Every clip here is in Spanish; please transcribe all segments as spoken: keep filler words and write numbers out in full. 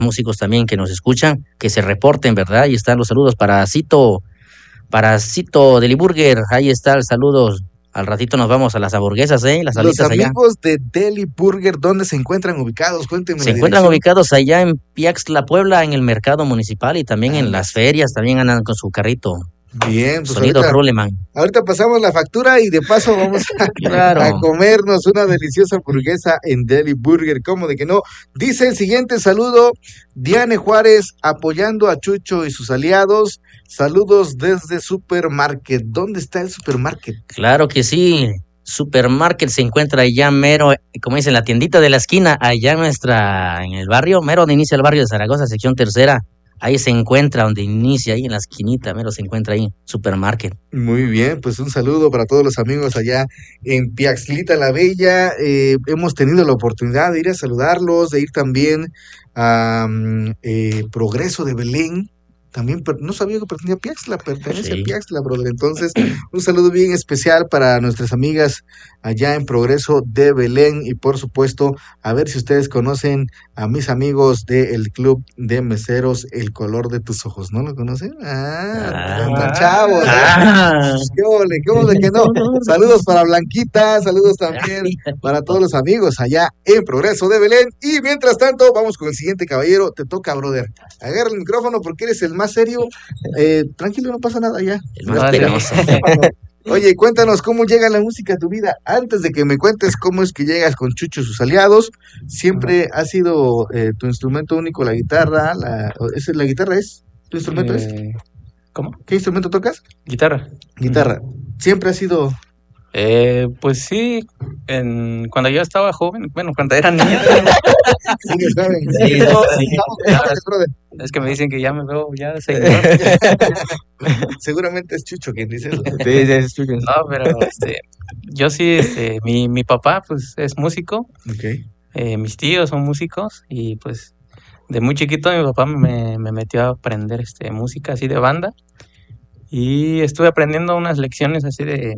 músicos también que nos escuchan, que se reporten, ¿verdad? Ahí están los saludos para Cito, para Cito Deliburger, ahí está el saludo. Al ratito nos vamos a las hamburguesas, ¿eh? Las Los alitas allá. amigos de Deli Burger, ¿dónde se encuentran ubicados? Cuéntenme Se la encuentran dirección. ubicados allá en Piaxtla, Puebla, en el mercado municipal y también en Anda. las ferias, también andan con su carrito. Bien, pues Sonido ahorita, Ruleman. ahorita pasamos la factura y de paso vamos a, a Claro. comernos una deliciosa hamburguesa en Deli Burger. ¿Cómo de que no? Dice el siguiente saludo, Diane Juárez, apoyando a Chucho y sus aliados. Saludos desde Supermarket. ¿Dónde está el Supermarket? Claro que sí. Supermarket se encuentra allá mero, como dicen, la tiendita de la esquina, allá en nuestra, en el barrio, mero donde inicia el barrio de Zaragoza, sección tercera. Ahí se encuentra, donde inicia, ahí en la esquinita, mero se encuentra ahí, Supermarket. Muy bien, pues un saludo para todos los amigos allá en Piaxlita la Bella. Eh, hemos tenido la oportunidad de ir a saludarlos, de ir también a um, eh, Progreso de Belén. También per- no sabía que pertenecía a Piaxtla, pertenece Sí. a Piaxtla, brother. Entonces, un saludo bien especial para nuestras amigas allá en Progreso de Belén y por supuesto, a ver si ustedes conocen a mis amigos del Club de Meseros El Color de Tus Ojos. ¿No lo conocen? Ah, pues andan chavos. Ah. ¿Qué ole? ¿Qué ole que no? Saludos para Blanquita, saludos también para todos los amigos allá en Progreso de Belén. Y mientras tanto, vamos con el siguiente caballero. Te toca, brother. Agarra el micrófono porque eres el más serio. Eh, tranquilo, no pasa nada ya. El más penoso. Oye, cuéntanos cómo llega la música a tu vida. Antes de que me cuentes cómo es que llegas con Chucho y sus aliados, ¿siempre ha sido eh, tu instrumento único la guitarra? La, ¿es, ¿La guitarra es? ¿Tu instrumento es? Eh, ¿Cómo? ¿Qué instrumento tocas? Guitarra. Guitarra. Siempre ha sido... Eh, pues sí, en, cuando yo estaba joven, bueno, cuando era niño, Sí, que saben. Sí, No, sí. no, no, brother. es que me dicen que ya me veo ya señor. Seguramente es Chucho quien dice eso. Sí, sí, sí, no, pero este, yo sí, este, mi, mi papá pues es músico, Ok. eh, mis tíos son músicos y pues de muy chiquito mi papá me, me metió a aprender este, música así de banda y estuve aprendiendo unas lecciones así de,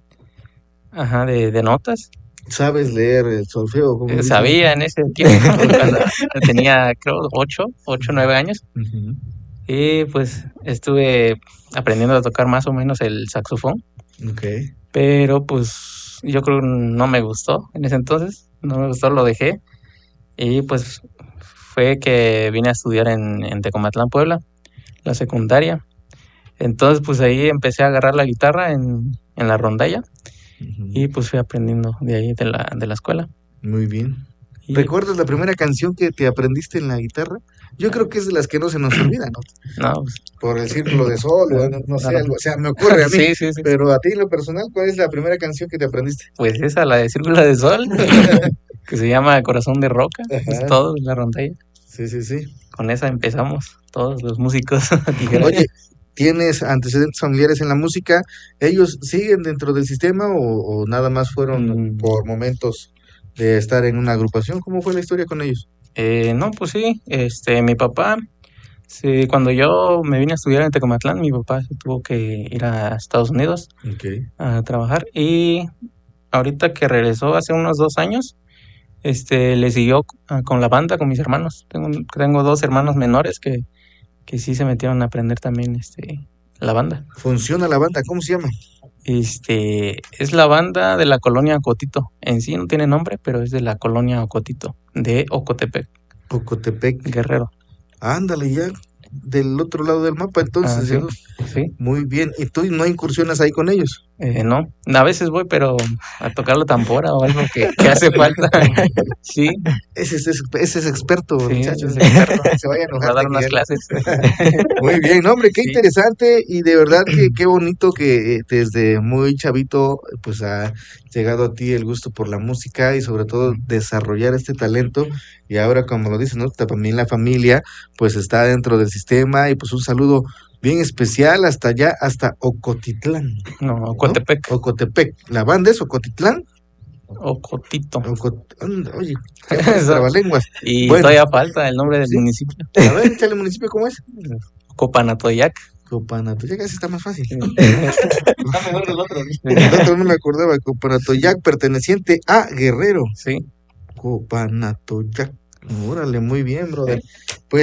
ajá, de, de notas. ¿Sabes leer el solfeo? ¿Cómo Eh, dicen? Sabía en ese tiempo, cuando tenía creo ocho, ocho, nueve años, Ujú. y pues estuve aprendiendo a tocar más o menos el saxofón, Ok. pero pues yo creo que no me gustó en ese entonces, no me gustó, lo dejé, y pues fue que vine a estudiar en, en Tecomatlán, Puebla, la secundaria. Entonces pues ahí empecé a agarrar la guitarra en, en la rondalla, Ujú. y pues fui aprendiendo de ahí de la, de la escuela. Muy bien. Y, ¿Recuerdas la primera canción que te aprendiste en la guitarra? Yo creo que es de las que no se nos olvidan, ¿no? no, pues, Por el círculo de sol, o no, no sé, Claro. algo, o sea, me ocurre a mí. sí, sí, sí. Pero a ti, en lo personal, ¿cuál es la primera canción que te aprendiste? Pues esa, la de Círculo de Sol, que se llama Corazón de Roca, es Ajá. todo, la rondalla. Sí, sí, sí. Con esa empezamos, todos los músicos. dijera. Oye, ¿tienes antecedentes familiares en la música? ¿Ellos siguen dentro del sistema o, o nada más fueron Mm. por momentos de estar en una agrupación? ¿Cómo fue la historia con ellos? Eh, no, pues sí, este, mi papá, sí, cuando yo me vine a estudiar en Tecomatlán, mi papá se tuvo que ir a Estados Unidos Ok. a trabajar, y ahorita que regresó hace unos dos años, este, le siguió ah, con la banda, con mis hermanos. Tengo, un- tengo dos hermanos menores que, que sí se metieron a aprender también este, la banda. ¿Funciona la banda? ¿Cómo se llama? Este, es la banda de la colonia Ocotito. En sí no tiene nombre, pero es de la colonia Ocotito, de Ocotepec, Ocotepec. Guerrero. Ándale, ya del otro lado del mapa, Ah, entonces. sí, ya. sí. Muy bien. ¿Y tú no incursionas ahí con ellos? Eh, no, a veces voy, pero a tocar la tambora o algo que, que hace falta. Sí, Ese es, ese es experto, sí, muchachos. ese es experto. Se vaya a Va enojar. a dar de unas que ya- clases. Muy bien, no, hombre, qué Sí. interesante y de verdad que qué bonito que eh, desde muy chavito pues ha llegado a ti el gusto por la música y sobre todo desarrollar este talento y ahora como lo dices, ¿no? También la familia pues está dentro del sistema y pues un saludo bien especial hasta allá, hasta Ocotitlán, No, ¿no? Ocotepec, Ocotepec. ¿La banda es Ocotitlán? Ocotito. Ocot- anda, oye, qué trabalenguas. Y Bueno. todavía falta el nombre del Sí. municipio. A ver, échale el municipio, ¿cómo es? Copanatoyac. Copanato, ya casi está más fácil. Sí. Está mejor del otro. El otro no me acordaba. Copanatoyac, perteneciente a Guerrero. Sí. Copanatoyac. Órale, muy bien, brother. Pues